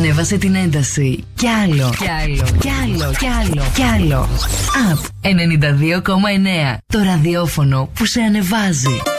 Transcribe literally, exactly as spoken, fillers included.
Ανέβασε την ένταση. Κι άλλο. Κι άλλο. Κι άλλο. Κι άλλο. Κι άλλο. Απ ενενήντα δύο κόμμα εννέα. Το ραδιόφωνο που σε ανεβάζει.